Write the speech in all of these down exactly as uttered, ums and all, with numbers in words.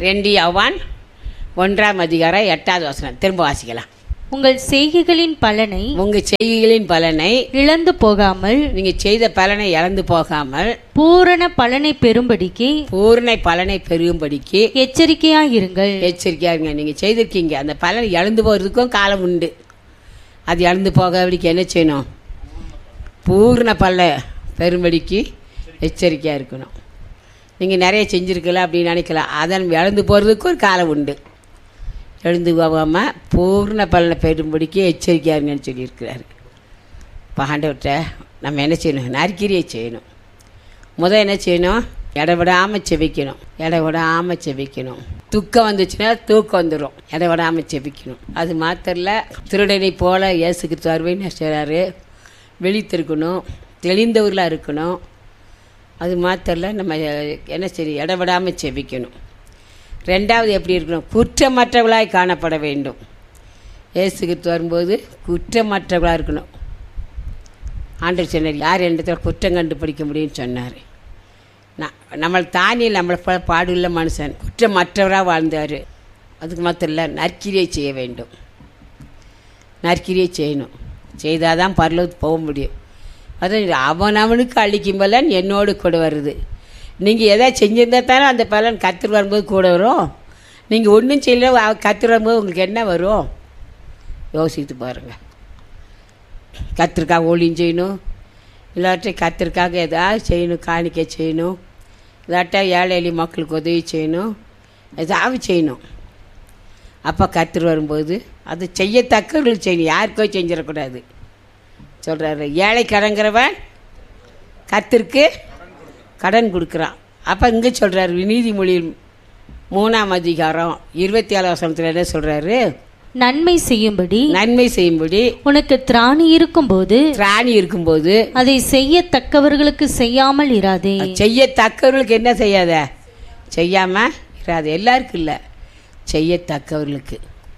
ரெண்டு யோவான் ஒன்றாம் அதிகாரம் எட்டாவது வசனம் திரும்ப வாசிக்கலாம். உங்கள் செய்கைகளின் பலனை உங்கள் செய்கைகளின் பலனை இழந்து போகாமல் நீங்கள் செய்த பலனை இழந்து போகாமல் பூரண பலனை பெறும்படிக்கு பூரண பலனை பெறும்படிக்கு எச்சரிக்கையாயிருங்கள். எச்சரிக்கையா இருங்க. நீங்கள் செய்திருக்கீங்க, அந்த பலனை இழந்து போகிறதுக்கும் காலம் உண்டு. அது இழந்து போகாதபடிக்கு என்ன செய்யணும்? பூர்ண பலனை பெறும்படிக்கு எச்சரிக்கையாக இருக்கணும். நீங்கள் நிறைய செஞ்சுருக்கலாம் அப்படின்னு நினைக்கலாம், அதன் இழந்து போகிறதுக்கு ஒரு காலம் உண்டு. எழுந்து போகாமல் பூர்ண பலனை பெறும்படிக்கு எச்சரிக்கையாக இருங்கன்னு சொல்லியிருக்கிறாரு. இப்போ ஆண்டவர்கிட்ட நம்ம என்ன செய்யணும்? நற்கிரியை செய்யணும். முதல் என்ன செய்யணும்? இடவிடாமல் செபிக்கணும். இடவிடாமல் செபிக்கணும். துக்கம் வந்துச்சுன்னா தூக்கம் வந்துடும். இடவிடாமல் செபிக்கணும். அது மாத்திரல, திருடனை போல இயேசு கிறிஸ்து வருவேன்னு சொல்கிறாரு. விழித்திருக்கணும், தெளிந்தவர்களாக இருக்கணும். அது மாத்திரல, நம்ம என்ன செய்ய இடவிடாமல் செபிக்கணும். ரெண்டாவது எப்படி இருக்கணும்? குற்றமற்றவர்களாய் காணப்பட வேண்டும். இயேசு கிறிஸ்து வரும்போது குற்றமற்றவர்களாக இருக்கணும். ஆண்டவர் சொன்னார், யார் இடத்துல குற்றம் கண்டுபிடிக்க முடியும்னு சொன்னார். நான் நம்மளை தானே நம்மளை போல பாடுள்ள மனுஷன் குற்றமற்றவராக வாழ்ந்தார். அதுக்கு மாத்திரம் இல்லை, நற்கிரியை செய்ய வேண்டும். நற்கிரியை செய்யணும். செய்தால் தான் பரலோகத்துக்கு போக முடியும். அதான் அவன் அவனுக்கு அழிக்கும் பலன் என்னோடு கூட வருது. நீங்கள் எதாவது செஞ்சுருந்தா தானே அந்த பலன் கர்த்தர் வரும்போது கூட வரும். நீங்கள் ஒன்றும் செய்யல, கர்த்தர் வரும்போது உங்களுக்கு என்ன வரும்? யோசித்து பாருங்கள். கர்த்தருக்காக ஊழியம் செய்யணும், இல்லாட்டி கர்த்தருக்காக எதாவது செய்யணும், காணிக்கை செய்யணும், இல்லாட்டா ஏழை எளிய மக்களுக்கு உதவி செய்யணும், எதாவது செய்யணும். அப்போ கர்த்தர் வரும்போது அது செய்யத்தக்கவர்கள் செய்யணும், யாருக்கோ செஞ்சிடக்கூடாது சொல்கிறாரு. ஏழை கடங்கிறவன் கர்த்தருக்கு கடன் கொடுக்குறான். அப்போ இங்கே சொல்கிறாரு, நீதிமொழி மூணாம் அதிகாரம் இருபத்தி ஏழு வசனத்தில் என்ன சொல்கிறாரு? நன்மை செய்யும்படி நன்மை செய்யும்படி உனக்கு திராணி இருக்கும்போது திராணி இருக்கும்போது அதை செய்யத்தக்கவர்களுக்கு செய்யாமல் இராதே. செய்யத்தக்கவர்களுக்கு என்ன செய்யாத? செய்யாமல் இராது. எல்லாருக்கும் இல்லை, செய்யத்தக்கவர்களுக்கு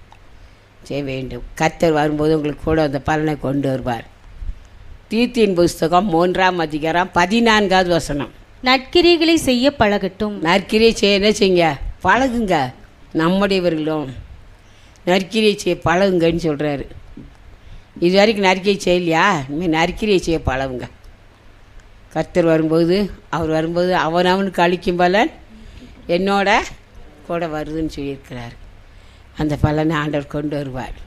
செய்ய வேண்டும். கர்த்தர் வரும்போது உங்களுக்கு கூட அந்த பலனை கொண்டு வருவார். தீத்தின் புஸ்தகம் மூன்றாம் அதிகாரம் பதினான்காவது வசனம். நற்கிரிகளை செய்ய பழகட்டும். நற்கிரியை செய்ய என்ன செய்யுங்க? பழகுங்க. நம்முடையவர்களும் நற்கிரியை செய்ய பழகுங்கன்னு சொல்கிறாரு. இது வரைக்கும் நற்கிரியை செய்யலையா? இனிமேல் நற்கிரியை செய்ய பழகுங்க. கர்த்தர் வரும்போது அவர் வரும்போது அவன் அவனுக்கு அளிக்கும் பலன் என்னோட கூட வருதுன்னு சொல்லியிருக்கிறார். அந்த பலனை ஆண்டவர் கொண்டு வருவார்.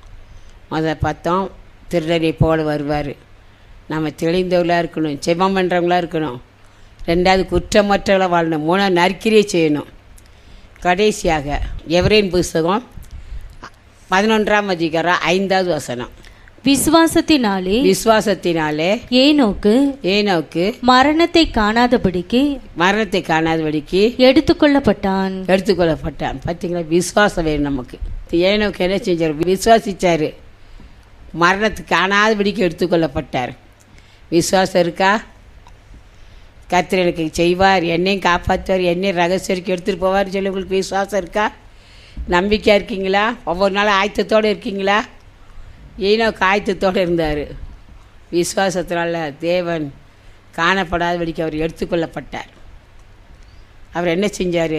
முதல் பார்த்தோம், திருடனை போல வருவார். நம்ம தெளிந்தவர்களாக இருக்கணும், செபம் பண்ணுறவங்களாக இருக்கணும். ரெண்டாவது குற்றமற்றவர்களாக வாழணும். மூணாவது நற்கிரியை செய்யணும். கடைசியாக எவரேன் புஸ்தகம் பதினொன்றாம் அதிகாரம் ஐந்தாவது வசனம். விசுவாசத்தினாலே விசுவாசத்தினாலே ஏனோக்கு ஏனோக்கு மரணத்தை காணாதபடிக்கு மரணத்தை காணாதபடிக்கு எடுத்துக்கொள்ளப்பட்டான் எடுத்துக்கொள்ளப்பட்டான். பார்த்தீங்களா? விசுவாசம் வேணும் நமக்கு. ஏனோக்கு என்ன செஞ்சார்? விசுவாசிச்சார், மரணத்துக்கு காணாதபடிக்கு எடுத்துக்கொள்ளப்பட்டார். விசுவாசம் இருக்கா? கர்த்தர் எனக்கு செய்வார், என்னையும் காப்பாற்றுவார், என்னையும் ரகசியருக்கு எடுத்துகிட்டு போவார் சொல்லி உங்களுக்கு விசுவாசம் இருக்கா? நம்பிக்கையாக இருக்கீங்களா? ஒவ்வொரு நாளும் ஆயத்தத்தோடு இருக்கீங்களா? ஏனோக்கு ஆயத்தத்தோடு இருந்தார். விசுவாசத்தினால தேவன் காணப்படாதபடிக்கு அவர் எடுத்துக்கொள்ளப்பட்டார். அவர் என்ன செஞ்சார்?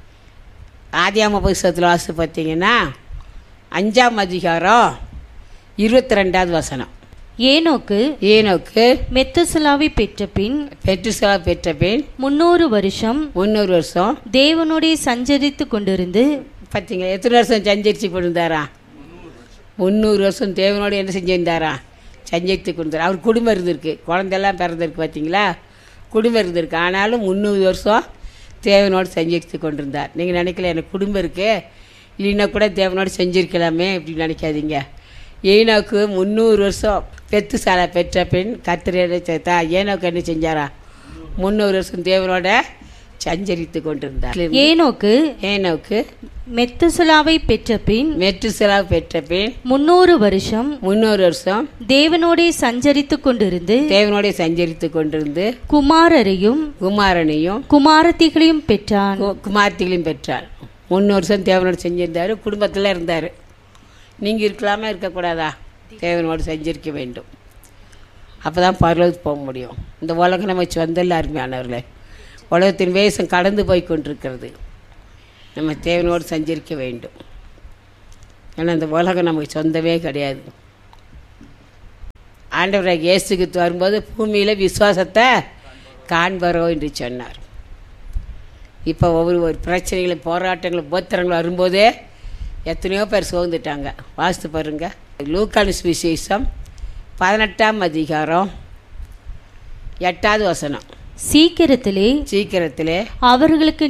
ஆதியாகம புஸ்தகத்தில் வாசி பார்த்தீங்கன்னா அஞ்சாம் அதிகாரம் இருபத்தி ரெண்டாவது வசனம். ஏனோக்கு ஏனோக்கு மெத்துசலாவை பெற்ற பின் மெத்துசலா பெற்ற பின் முன்னூறு வருஷம் முந்நூறு வருஷம் தேவனுடைய சஞ்சரித்து கொண்டிருந்து. பார்த்தீங்களா? எத்தனை வருஷம் சஞ்சரித்து கொண்டிருந்தாரா? முந்நூறு வருஷம் தேவனோடு என்ன செஞ்சிருந்தாரா? சஞ்சரித்து கொண்டிருந்தார். அவர் குடும்பம் இருந்திருக்கு, குழந்தையெல்லாம் பிறந்திருக்கு. பார்த்தீங்களா? குடும்பம் இருந்திருக்கு. ஆனாலும் முந்நூறு வருஷம் தேவனோடு சஞ்சரித்து கொண்டிருந்தார். நீங்கள் நினைக்கல எனக்கு குடும்பம் இருக்குது, இல்லைன்னா கூட தேவனோடு செஞ்சிருக்கலாமே இப்படின்னு நினைக்காதீங்க. ஏனோக்கு முந்நூறு வருஷம் பெத்து சாலை பெற்ற பின் கர்த்தர் சேர்த்தா ஏனோக்கு என்ன செஞ்சாரா? முந்நூறு வருஷம் தேவனோட சஞ்சரித்து கொண்டிருந்தார். ஏனோக்கு ஏனோக்கு மெத்துசலாவை பெற்ற பின் மெத்துசலா பெற்ற பின் முன்னூறு வருஷம் முந்நூறு வருஷம் தேவனோடே சஞ்சரித்து கொண்டிருந்து தேவனோட சஞ்சரித்து கொண்டிருந்து குமாரரையும் குமாரனையும் குமாரத்திகளையும் பெற்றான். குமாரத்திகளையும் பெற்றார். முந்நூறு வருஷம் தேவனோட செஞ்சிருந்தார், குடும்பத்தில் இருந்தார். நீங்கள் இருக்கலாமா? இருக்கக்கூடாதா? தேவனோடு செஞ்சிருக்க வேண்டும். அப்போ தான் பரலோகத்துக்கு போக முடியும். இந்த உலகம் நம்ம வச்சு வந்தல்ல அருமையானவர்களே, உலகத்தின் வேஷம் கடந்து போய் கொண்டிருக்கிறது. நம்ம தேவனோடு சஞ்சரிக்க வேண்டும். ஏன்னா இந்த உலகம் நமக்கு சொந்தமே கிடையாது. ஆண்டவராக இயேசுக்கு வரும்போது பூமியில் விசுவாசத்தை காண்பரோ என்று சொன்னார். இப்போ ஒவ்வொரு ஒரு பிரச்சனைகளும் போராட்டங்களும் போத்திரங்களும் வரும்போதே எத்தனையோ பேர் சோர்ந்துட்டாங்க. வாசித்து பாருங்க. லூக்கான சுவிசேஷம் பதினெட்டாம் அதிகாரம் எட்டாவது வசனம். சீக்கிரத்திலே சீக்கிரத்திலே அவர்களுக்கு